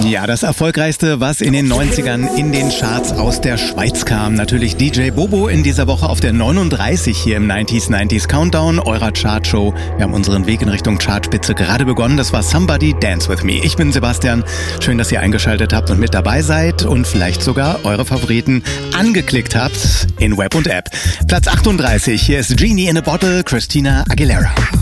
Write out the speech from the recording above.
Ja, das Erfolgreichste, was in den 90ern in den Charts aus der Schweiz kam. Natürlich DJ Bobo in dieser Woche auf der 39 hier im 90s Countdown, eurer Chartshow. Wir haben unseren Weg in Richtung Chartspitze gerade begonnen. Das war Somebody Dance With Me. Ich bin Sebastian. Schön, dass ihr eingeschaltet habt und mit dabei seid und vielleicht sogar eure Favoriten angeklickt habt in Web und App. Platz 38, hier ist Genie in a Bottle, Christina Aguilera.